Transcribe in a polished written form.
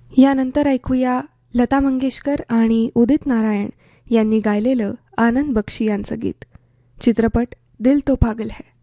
यानंतर ऐकूया लता मंगेशकर आणि उदित नारायण यांनी गायलेलं आनंद बक्षी यांचं गीत. चित्रपट दिल तो पागल है.